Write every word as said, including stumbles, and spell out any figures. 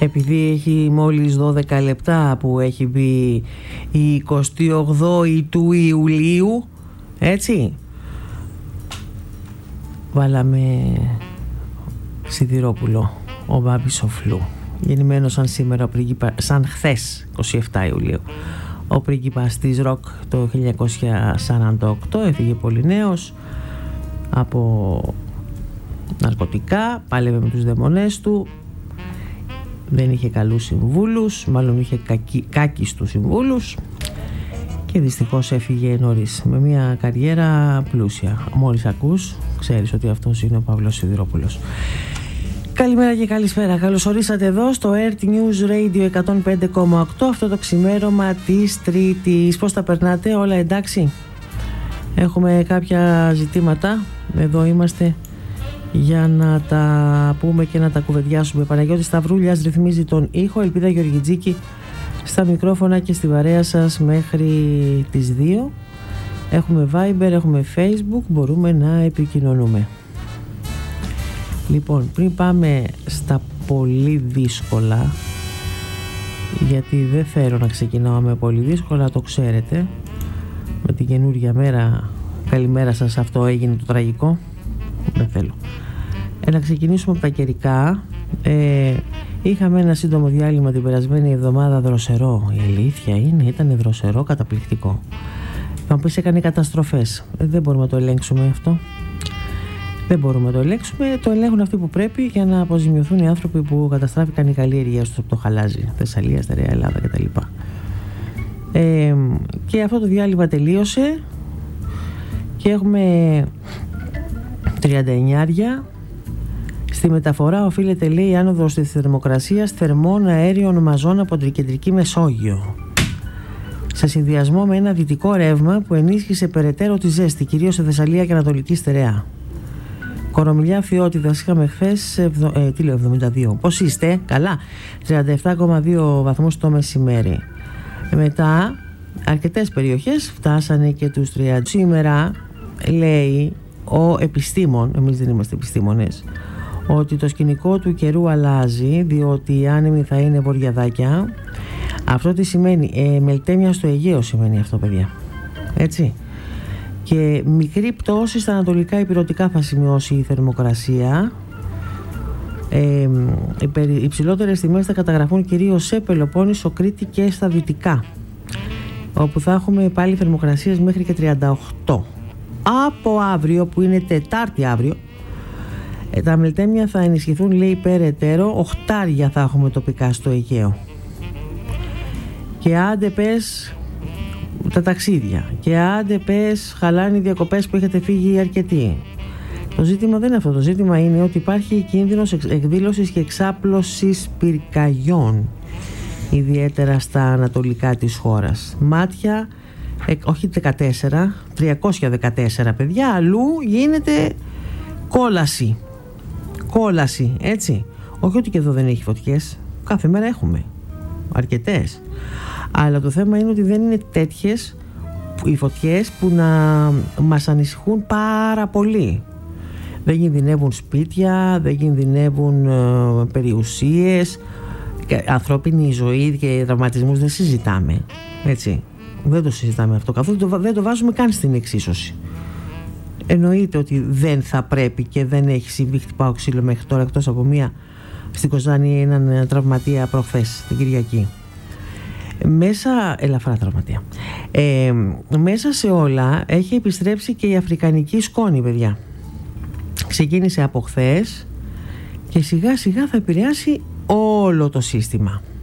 επειδή έχει μόλις δώδεκα λεπτά που έχει μπει η εικοστή όγδοη του Ιουλίου, έτσι, βάλαμε Σιδηρόπουλο, ο Μπάμπης Σοφλού, γεννημένος σαν σήμερα, σαν χθες εικοστή εβδόμη Ιουλίου, ο πρίγκιπας της ροκ το χίλια εννιακόσια σαράντα οκτώ. Έφυγε πολύ νέος από ναρκωτικά, πάλευε με τους δαιμονές του, δεν είχε καλούς συμβούλους, μάλλον είχε κακι, κάκιστους συμβούλους, και δυστυχώς έφυγε νωρίς με μια καριέρα πλούσια. Μόλις ακούς, ξέρεις ότι αυτός είναι ο Παύλος Σιδηρόπουλος. Καλημέρα και καλησπέρα. Καλώς ορίσατε εδώ στο Earth News Radio εκατόν πέντε κόμμα οκτώ, αυτό το ξημέρωμα της Τρίτης. Πώς τα περνάτε, όλα εντάξει? Έχουμε κάποια ζητήματα, εδώ είμαστε για να τα πούμε και να τα κουβεντιάσουμε. Παναγιώτης Σταυρούλιας ρυθμίζει τον ήχο, Ελπίδα Γεωργιτζίκη στα μικρόφωνα και στη παρέα σας μέχρι τις δύο. Έχουμε Viber, έχουμε Facebook, μπορούμε να επικοινωνούμε. Λοιπόν, πριν πάμε στα πολύ δύσκολα, γιατί δεν θέλω να ξεκινάω με πολύ δύσκολα, το ξέρετε, με την καινούργια μέρα, καλημέρα σας, αυτό έγινε το τραγικό, δεν θέλω. Ε, να ξεκινήσουμε από τα καιρικά. ε, Είχαμε ένα σύντομο διάλειμμα την περασμένη εβδομάδα, δροσερό, η αλήθεια είναι, ήταν δροσερό, καταπληκτικό. Θα μου πεις, έκανε καταστροφές. ε, Δεν μπορούμε να το ελέγξουμε αυτό. Δεν μπορούμε να το ελέγξουμε. Το ελέγχουν αυτοί που πρέπει για να αποζημιωθούν οι άνθρωποι που καταστράφηκαν η καλλιέργεια τους από το χαλάζι, Θεσσαλία, Στερεά Ελλάδα κτλ. Ε, και αυτό το διάλειμμα τελείωσε και έχουμε τριάντα εννιά. Στη μεταφορά οφείλεται, λέει, η άνοδος της θερμοκρασίας θερμών αέριων μαζών από την κεντρική Μεσόγειο, σε συνδυασμό με ένα δυτικό ρεύμα που ενίσχυσε περαιτέρω τη ζέστη, κυρίως σε Θεσσαλία και Ανατολική Στερεά. Κορομιλιά Φιώτιδας είχαμε χθες ε, τι λέω, εβδομήντα δύο. Πώς είστε? Καλά. τριάντα επτά κόμμα δύο βαθμούς το μεσημέρι. Μετά αρκετές περιοχές φτάσανε και τους τριάντα. Σήμερα λέει ο επιστήμον, εμείς δεν είμαστε επιστήμονες, ότι το σκηνικό του καιρού αλλάζει, διότι οι άνεμοι θα είναι βορειαδάκια. Αυτό τι σημαίνει? Ε, μελτέμια στο Αιγαίο σημαίνει αυτό, παιδιά. Έτσι. Και μικρή πτώση στα ανατολικά ηπειρωτικά θα σημειώσει η θερμοκρασία. Ε, οι υψηλότερες τιμές θα καταγραφούν κυρίως σε Πελοπόννησο, Κρήτη και στα δυτικά, όπου θα έχουμε πάλι θερμοκρασίες μέχρι και τριάντα οκτώ. Από αύριο, που είναι Τετάρτη αύριο, τα μελτέμια θα ενισχυθούν, λέει, περαιτέρω. Οχτάρια θα έχουμε τοπικά στο Αιγαίο. Και άντε πες τα ταξίδια, και άντε πες χαλάνε οι διακοπές που έχετε φύγει αρκετοί. Το ζήτημα δεν είναι αυτό. Το ζήτημα είναι ότι υπάρχει κίνδυνος εκδήλωσης και εξάπλωσης πυρκαγιών, ιδιαίτερα στα ανατολικά της χώρας. Μάτια, ε, όχι δεκατέσσερα, τριακόσια δεκατέσσερα, παιδιά, αλλού γίνεται κόλαση. Κόλαση, έτσι. Όχι ότι και εδώ δεν έχει φωτιές, κάθε μέρα έχουμε αρκετές. Αλλά το θέμα είναι ότι δεν είναι τέτοιες οι φωτιές που να μας ανησυχούν πάρα πολύ. Δεν κινδυνεύουν σπίτια, δεν κινδυνεύουν ε, περιουσίες, ανθρώπινη ζωή και τραυματισμούς δεν συζητάμε, έτσι. Δεν το συζητάμε αυτό καθόλου, το, δεν το βάζουμε καν στην εξίσωση. Εννοείται ότι δεν θα πρέπει και δεν έχει συμβεί, χτυπάω ξύλο μέχρι τώρα, εκτός από μία στην Κοζάνη, έναν τραυματία προχθές την Κυριακή. Μέσα, ελαφρά τραυματία. Ε, μέσα σε όλα έχει επιστρέψει και η αφρικανική σκόνη, παιδιά. Ξεκίνησε από χθες και σιγά σιγά θα επηρεάσει όλο το σύστημα.